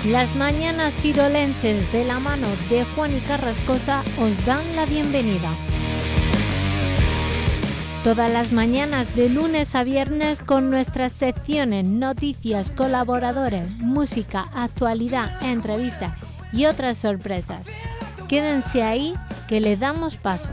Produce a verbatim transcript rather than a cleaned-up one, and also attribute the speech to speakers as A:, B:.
A: Las mañanas sirolenses de la mano de Juan y Carrascosa os dan la bienvenida. Todas las mañanas de lunes a viernes con nuestras secciones, noticias, colaboradores, música, actualidad, entrevistas y otras sorpresas. Quédense ahí que le damos paso.